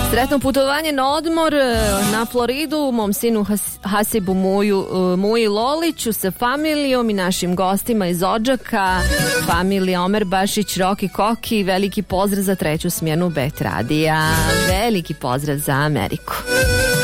Sretno putovanje na odmor na Floridu, mom sinu Hasibu Muji Loliću sa familijom i našim gostima iz Odžaka, familija Omer Bašić, Roki Koki. Veliki pozdrav za treću smjenu Bet radija. Veliki pozdrav za Ameriku.